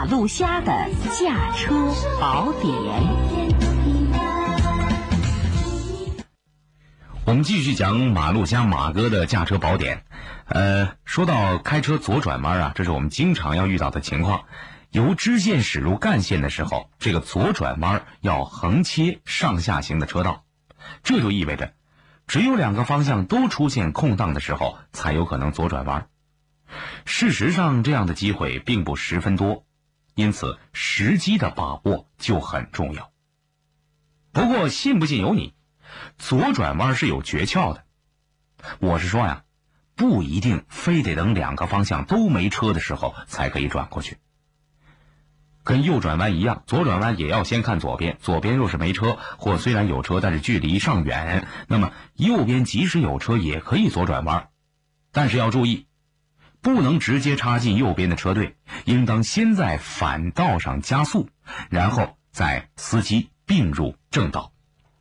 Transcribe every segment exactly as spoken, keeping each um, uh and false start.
马路虾的驾车宝典。 我们继续讲马路虾马哥的驾车宝典。呃，说到开车左转弯啊，这是我们经常要遇到的情况。由支线驶入干线的时候，这个左转弯要横切上下行的车道，这就意味着只有两个方向都出现空档的时候才有可能左转弯。事实上，这样的机会并不十分多，因此时机的把握就很重要。不过信不信由你，左转弯是有诀窍的。我是说呀，不一定非得等两个方向都没车的时候才可以转过去。跟右转弯一样，左转弯也要先看左边，左边若是没车，或虽然有车但是距离尚远，那么右边即使有车也可以左转弯。但是要注意，不能直接插进右边的车队，应当先在反道上加速，然后再司机并入正道。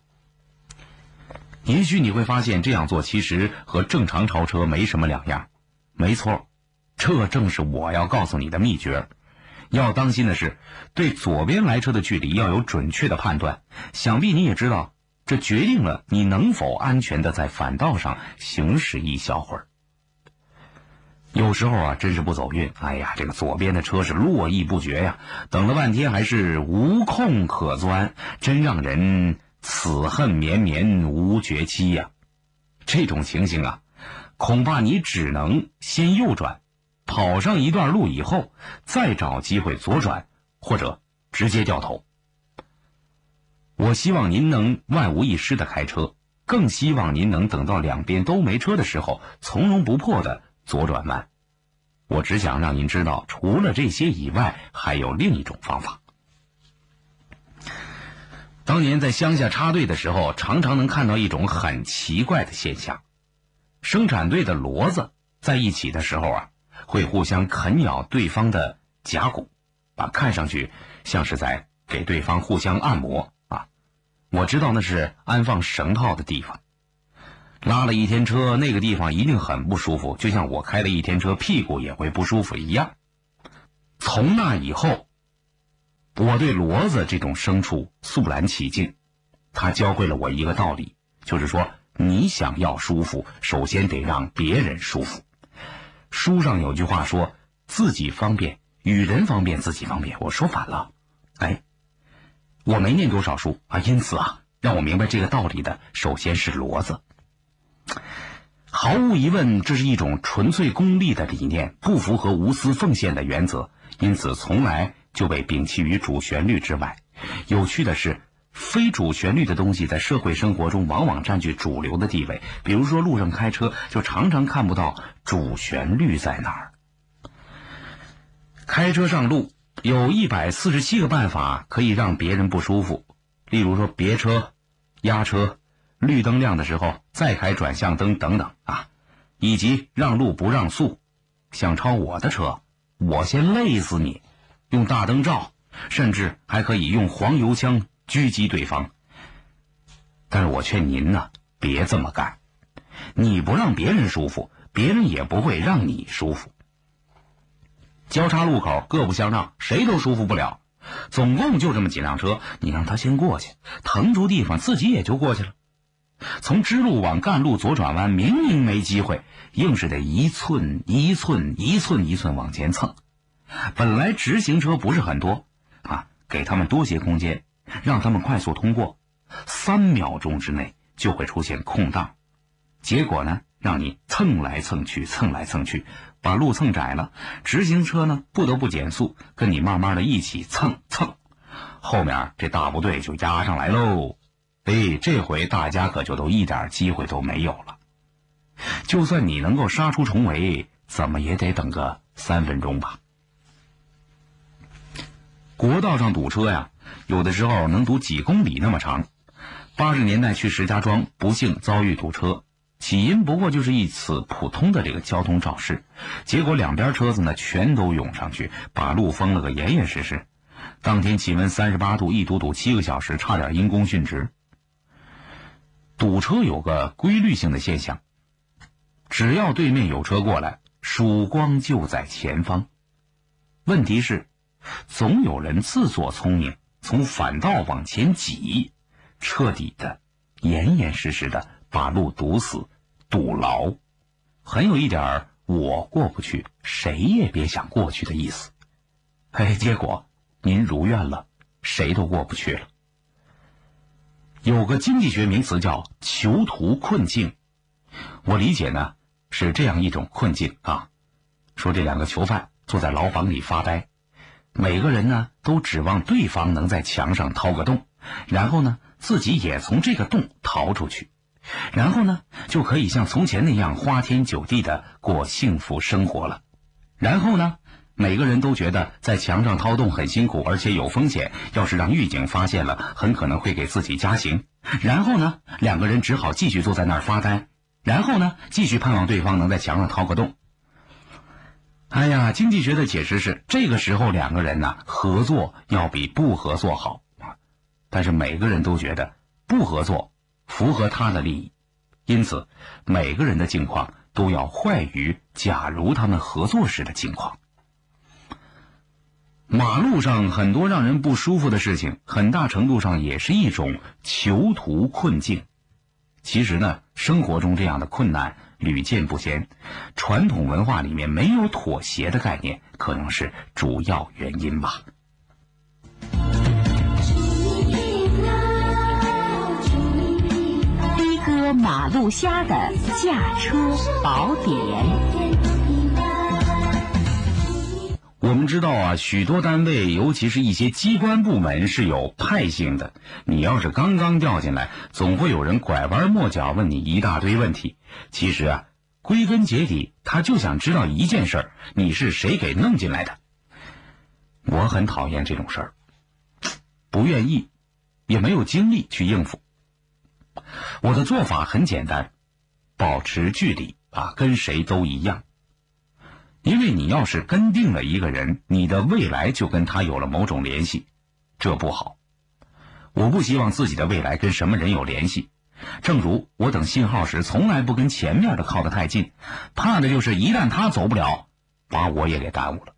也许你会发现这样做其实和正常超车没什么两样。没错，这正是我要告诉你的秘诀。要当心的是，对左边来车的距离要有准确的判断。想必你也知道，这决定了你能否安全地在反道上行驶一小会儿。有时候啊，真是不走运，哎呀，这个左边的车是络绎不绝呀，等了半天还是无空可钻，真让人此恨绵绵无绝期呀。这种情形啊，恐怕你只能先右转，跑上一段路以后再找机会左转，或者直接掉头。我希望您能万无一失的开车，更希望您能等到两边都没车的时候从容不迫的左转弯。我只想让您知道，除了这些以外，还有另一种方法。当年在乡下插队的时候，常常能看到一种很奇怪的现象。生产队的骡子在一起的时候啊，会互相啃咬对方的甲骨，啊，看上去像是在给对方互相按摩啊。我知道那是安放绳套的地方。拉了一天车，那个地方一定很不舒服，就像我开了一天车，屁股也会不舒服一样。从那以后，我对骡子这种牲畜肃然起敬。他教会了我一个道理，就是说，你想要舒服，首先得让别人舒服。书上有句话说，自己方便，与人方便，自己方便。我说反了。哎，我没念多少书啊，因此啊，让我明白这个道理的，首先是骡子。毫无疑问，这是一种纯粹功利的理念，不符合无私奉献的原则，因此从来就被摒弃于主旋律之外。有趣的是，非主旋律的东西在社会生活中往往占据主流的地位，比如说路上开车就常常看不到主旋律在哪儿。开车上路有一百四十七个办法可以让别人不舒服，例如说别车、压车、绿灯亮的时候再开转向灯等等啊，以及让路不让速，想超我的车，我先累死你，用大灯照，甚至还可以用黄油枪狙击对方。但是我劝您呢，别这么干。你不让别人舒服，别人也不会让你舒服。交叉路口各不相让，谁都舒服不了。总共就这么几辆车，你让他先过去，腾出地方自己也就过去了。从支路往干路左转弯，明明没机会，硬是得一寸一寸一寸一寸往前蹭。本来直行车不是很多啊，给他们多些空间，让他们快速通过，三秒钟之内就会出现空档。结果呢，让你蹭来蹭去蹭来蹭去，把路蹭窄了，直行车呢不得不减速，跟你慢慢的一起蹭蹭，后面这大部队就压上来喽。哎，这回大家可就都一点机会都没有了。就算你能够杀出重围，怎么也得等个三分钟吧。国道上堵车呀，有的时候能堵几公里那么长。八十年代去石家庄，不幸遭遇堵车，起因不过就是一次普通的这个交通肇事，结果两边车子呢全都涌上去，把路封了个严严实实。当天气温三十八度，一堵堵七个小时，差点因公殉职。堵车有个规律性的现象，只要对面有车过来，曙光就在前方。问题是总有人自作聪明，从反道往前挤，彻底的、严严实实的把路堵死、堵牢，很有一点我过不去，谁也别想过去的意思。嘿，结果您如愿了，谁都过不去了。有个经济学名词叫囚徒困境，我理解呢是这样一种困境啊，说这两个囚犯坐在牢房里发呆，每个人呢都指望对方能在墙上掏个洞，然后呢自己也从这个洞逃出去，然后呢就可以像从前那样花天酒地的过幸福生活了。然后呢每个人都觉得在墙上掏洞很辛苦，而且有风险，要是让狱警发现了，很可能会给自己加刑。然后呢两个人只好继续坐在那儿发呆，然后呢继续盼望对方能在墙上掏个洞。哎呀，经济学的解释是，这个时候两个人呢合作要比不合作好，但是每个人都觉得不合作符合他的利益，因此每个人的境况都要坏于假如他们合作时的境况。马路上很多让人不舒服的事情，很大程度上也是一种囚徒困境。其实呢，生活中这样的困难屡见不鲜，传统文化里面没有妥协的概念，可能是主要原因吧。 飞哥马路虾的驾车宝典。 我们知道啊，许多单位，尤其是一些机关部门是有派性的。你要是刚刚调进来，总会有人拐弯抹角问你一大堆问题。其实啊，归根结底，他就想知道一件事儿：你是谁给弄进来的？我很讨厌这种事儿，不愿意，也没有精力去应付。我的做法很简单，保持距离啊，跟谁都一样。因为你要是跟定了一个人，你的未来就跟他有了某种联系，这不好。我不希望自己的未来跟什么人有联系，正如我等信号时从来不跟前面的靠得太近，怕的就是一旦他走不了，把我也给耽误了。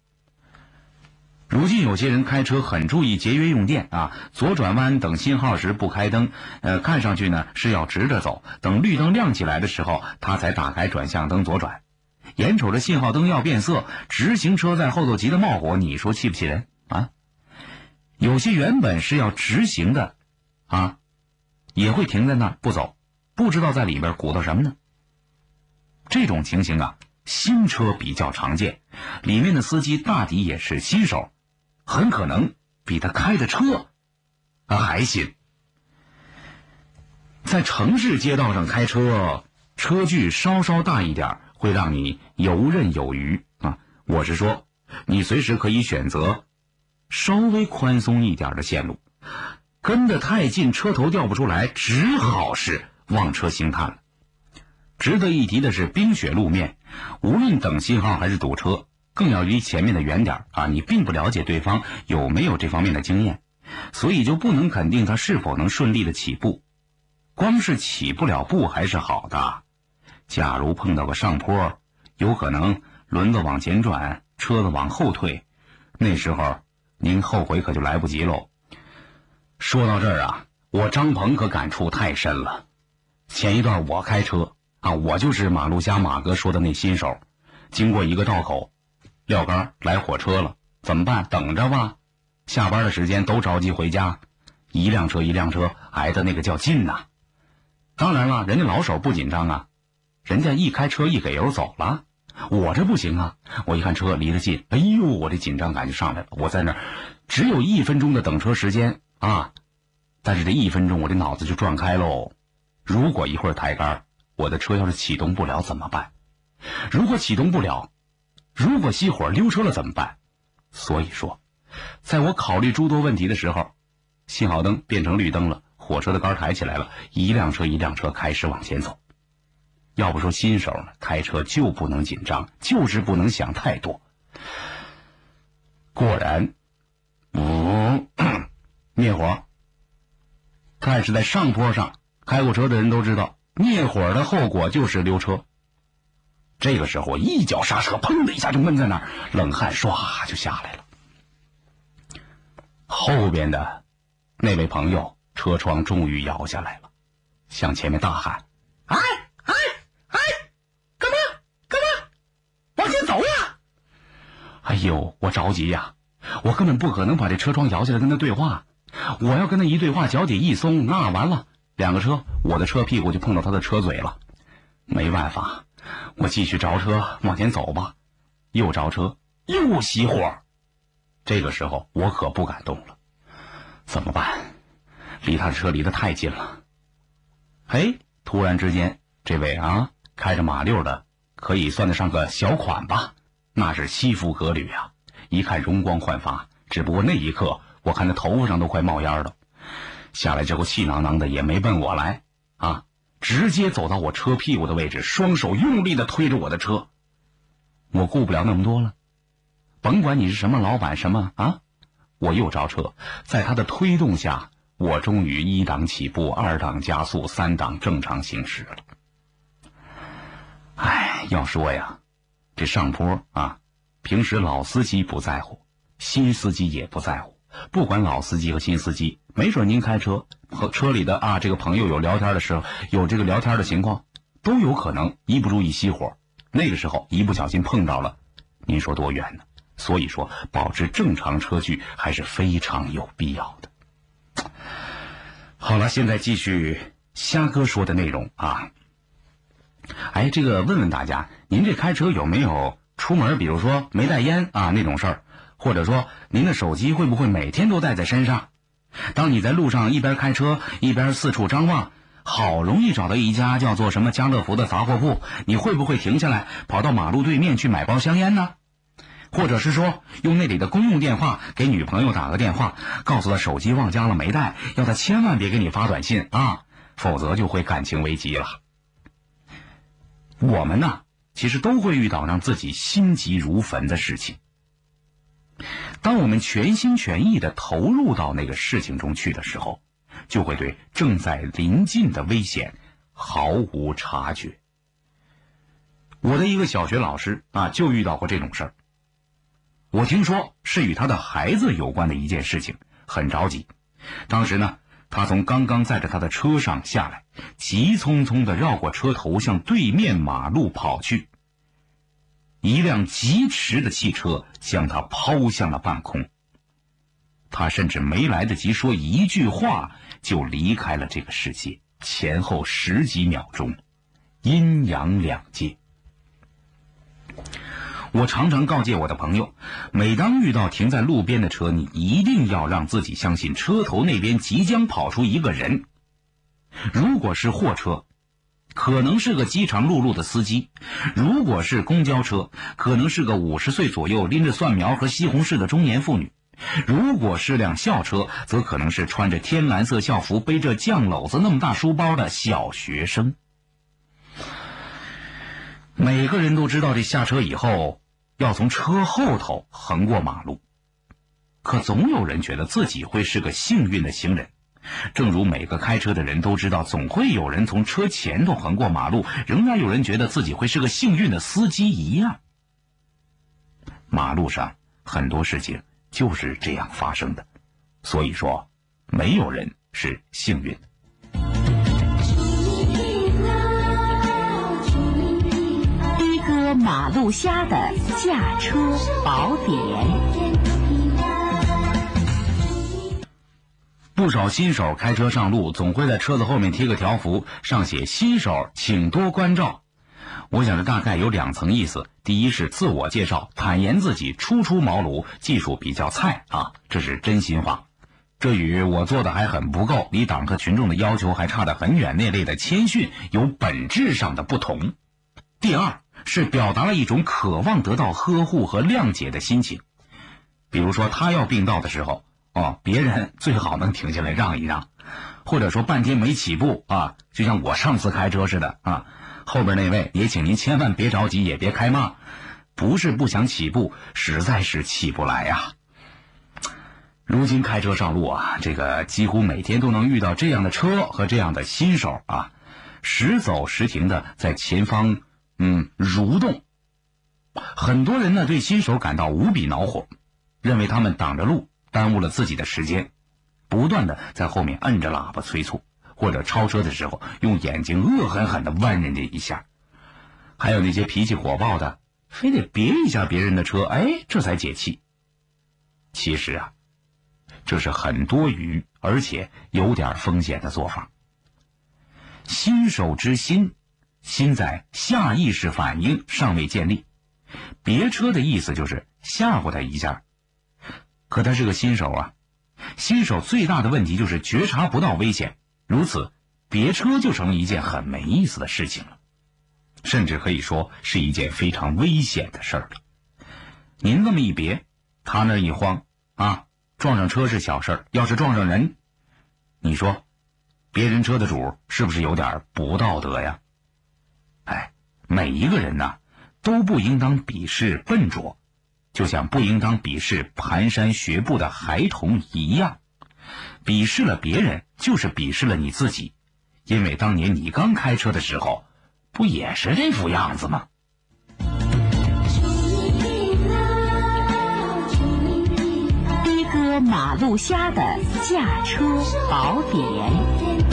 如今有些人开车很注意节约用电啊，左转弯等信号时不开灯，呃，看上去呢是要直着走，等绿灯亮起来的时候，他才打开转向灯左转。眼瞅着信号灯要变色，直行车在后头急得冒火，你说气不气人啊？有些原本是要直行的啊，也会停在那儿不走，不知道在里边鼓捣什么呢。这种情形啊，新车比较常见，里面的司机大抵也是新手，很可能比他开的车啊还新。在城市街道上开车，车距稍稍大一点，会让你游刃有余啊！我是说，你随时可以选择稍微宽松一点的线路，跟得太近，车头掉不出来，只好是望车兴叹了。值得一提的是，冰雪路面，无论等信号还是堵车，更要离前面的远点啊！你并不了解对方有没有这方面的经验，所以就不能肯定他是否能顺利的起步。光是起不了步还是好的。假如碰到个上坡，有可能轮子往前转，车子往后退，那时候您后悔可就来不及喽。说到这儿啊，我张鹏可感触太深了。前一段我开车啊，我就是马路虾马哥说的那新手，经过一个道口，撂杆来火车了，怎么办？等着吧。下班的时间都着急回家，一辆车一辆车挨的那个叫近呐。当然了，人家老手不紧张啊，人家一开车一给油走了，我这不行啊！我一看车离得近，哎呦，我这紧张感就上来了。我在那儿只有一分钟的等车时间啊，但是这一分钟我这脑子就转开喽。如果一会儿抬杆，我的车要是启动不了怎么办？如果启动不了，如果熄火溜车了怎么办？所以说，在我考虑诸多问题的时候，信号灯变成绿灯了，火车的杆抬起来了，一辆车一辆车开始往前走。要不说新手呢，开车就不能紧张，就是不能想太多。果然，嗯，灭火。但是在上坡上开过车的人都知道，灭火的后果就是溜车。这个时候一脚刹车，砰的一下就闷在那儿，冷汗唰就下来了。 后边的那位朋友车窗终于摇下来了，向前面大喊：哎哎哎，干嘛干嘛，往前走呀！哎呦，我着急呀，我根本不可能把这车窗摇下来跟他对话，我要跟他一对话，脚底一松，那完了，两个车，我的车屁股就碰到他的车嘴了。没办法，我继续着车往前走吧，又着车又熄火。这个时候我可不敢动了，怎么办？离他的车离得太近了。嘿，突然之间，这位啊开着马六的，可以算得上个小款吧，那是西服革履啊，一看容光焕发。只不过那一刻我看他头发上都快冒烟了，下来之后气囊囊的，也没奔我来啊，直接走到我车屁股的位置，双手用力的推着我的车。我顾不了那么多了，甭管你是什么老板什么啊，我又着车，在他的推动下，我终于一档起步，二档加速，三档正常行驶了。哎，要说呀，这上坡啊，平时老司机不在乎，新司机也不在乎。不管老司机和新司机，没准您开车和车里的啊这个朋友有聊天的时候，有这个聊天的情况，都有可能一不注意熄火，那个时候一不小心碰到了，您说多远呢？所以说保持正常车距还是非常有必要的。好了，现在继续瞎哥说的内容啊。哎，这个问问大家，您这开车有没有出门比如说没带烟啊那种事儿，或者说您的手机会不会每天都带在身上？当你在路上一边开车一边四处张望，好容易找到一家叫做什么家乐福的杂货铺，你会不会停下来跑到马路对面去买包香烟呢？或者是说用那里的公用电话给女朋友打个电话，告诉她手机忘家了没带，要她千万别给你发短信啊，否则就会感情危机了。我们呢，其实都会遇到让自己心急如焚的事情。当我们全心全意地投入到那个事情中去的时候，就会对正在临近的危险毫无察觉。我的一个小学老师啊，就遇到过这种事儿。我听说是与他的孩子有关的一件事情，很着急。当时呢，他从刚刚载着他的车上下来，急匆匆地绕过车头向对面马路跑去。一辆疾驰的汽车将他抛向了半空，他甚至没来得及说一句话就离开了这个世界，前后十几秒钟，阴阳两界。我常常告诫我的朋友，每当遇到停在路边的车，你一定要让自己相信车头那边即将跑出一个人。如果是货车，可能是个饥肠辘辘的司机；如果是公交车，可能是个五十岁左右拎着蒜苗和西红柿的中年妇女；如果是辆校车，则可能是穿着天蓝色校服背着酱篓子那么大书包的小学生。每个人都知道这下车以后要从车后头横过马路，可总有人觉得自己会是个幸运的行人。正如每个开车的人都知道总会有人从车前头横过马路，仍然有人觉得自己会是个幸运的司机一样。马路上很多事情就是这样发生的，所以说没有人是幸运的。 一哥马路瞎的驾车宝典。 不少新手开车上路，总会在车子后面贴个条幅，上写新手请多关照。我想这大概有两层意思，第一是自我介绍，坦言自己初出茅庐，技术比较菜啊，这是真心话。这与我做的还很不够，离党和群众的要求还差得很远那类的谦逊有本质上的不同。第二是表达了一种渴望得到呵护和谅解的心情。比如说他要并道的时候，哦，别人最好能停下来让一让，或者说半天没起步啊，就像我上次开车似的啊，后边那位也请您千万别着急，也别开骂，不是不想起步，实在是起不来呀。如今开车上路啊，这个几乎每天都能遇到这样的车和这样的新手啊，时走时停的在前方嗯蠕动。很多人呢对新手感到无比恼火，认为他们挡着路耽误了自己的时间，不断的在后面摁着喇叭催促，或者超车的时候用眼睛恶狠狠地剜人家一下。还有那些脾气火爆的，非得别一下别人的车，哎，这才解气。其实啊，这是很多余而且有点风险的做法。新手之心，心在下意识反应尚未建立，别车的意思就是吓唬他一下。可他是个新手啊，新手最大的问题就是觉察不到危险，如此别车就成了一件很没意思的事情了，甚至可以说是一件非常危险的事儿了。您这么一别，他那一慌啊，撞上车是小事儿，要是撞上人，你说别人车的主是不是有点不道德呀？哎，每一个人呐，都不应当鄙视笨拙，就像不应当鄙视蹒跚学步的孩童一样。鄙视了别人，就是鄙视了你自己，因为当年你刚开车的时候，不也是这副样子吗？ 的哥马路虾的驾车宝典。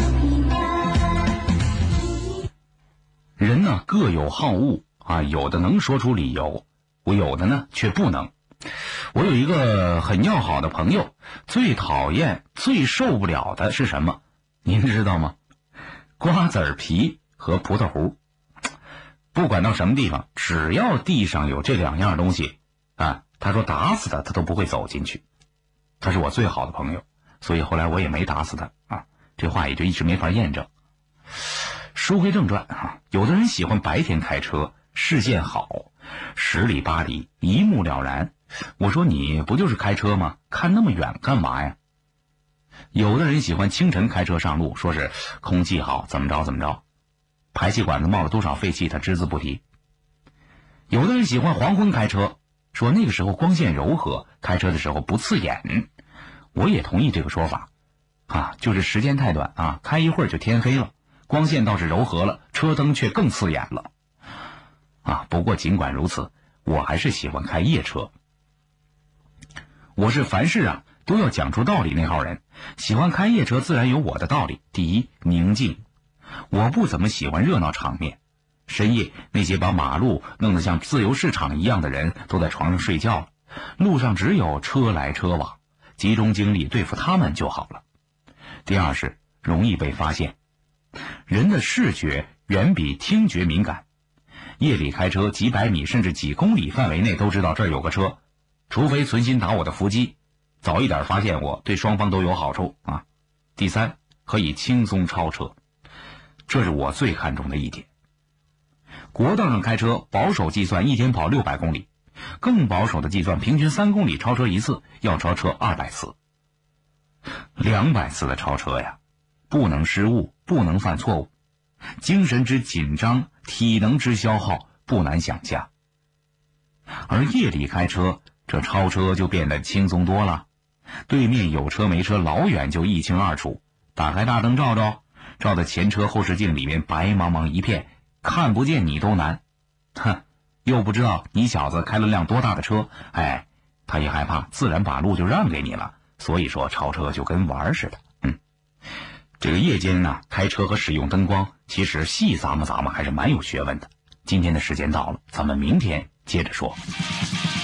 人呢各有好恶啊，有的能说出理由，我有的呢却不能。我有一个很要好的朋友，最讨厌最受不了的是什么？您知道吗？瓜子皮和葡萄核。不管到什么地方，只要地上有这两样东西啊，他说打死他他都不会走进去。他是我最好的朋友，所以后来我也没打死他啊，这话也就一直没法验证。书归正传啊，有的人喜欢白天开车，视线好，十里八里一目了然。我说你不就是开车吗？看那么远干嘛呀？有的人喜欢清晨开车上路，说是空气好，怎么着怎么着，排气管子冒了多少废气他只字不提。有的人喜欢黄昏开车，说那个时候光线柔和，开车的时候不刺眼。我也同意这个说法啊，就是时间太短啊，开一会儿就天黑了，光线倒是柔和了，车灯却更刺眼了啊。不过尽管如此，我还是喜欢开夜车。我是凡事啊都要讲出道理那号人，喜欢开夜车自然有我的道理。第一，宁静，我不怎么喜欢热闹场面。深夜那些把马路弄得像自由市场一样的人都在床上睡觉了，路上只有车来车往，集中精力对付他们就好了。第二是容易被发现，人的视觉远比听觉敏感，夜里开车几百米甚至几公里范围内都知道这儿有个车，除非存心打我的伏击，早一点发现我对双方都有好处啊。第三，可以轻松超车，这是我最看重的一点。国道上开车保守计算一天跑六百公里，更保守的计算平均三公里超车一次，要超车二百次。两百次的超车呀，不能失误，不能犯错误，精神之紧张，体能之消耗不难想象。而夜里开车，这超车就变得轻松多了，对面有车没车老远就一清二楚，打开大灯照照，照的前车后视镜里面白茫茫一片，看不见你都难。哼，又不知道你小子开了辆多大的车，哎，他也害怕，自然把路就让给你了。所以说超车就跟玩似的。嗯，这个夜间呢，开车和使用灯光，其实细咂摸咂摸还是蛮有学问的。今天的时间到了，咱们明天接着说。